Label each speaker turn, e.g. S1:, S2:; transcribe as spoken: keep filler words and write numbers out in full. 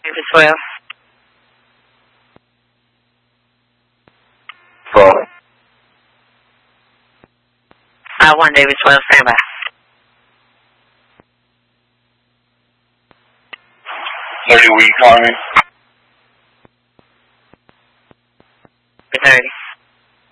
S1: David Soil.
S2: Four.
S1: Uh, one David Soil, stand by.
S2: thirty, will you call me?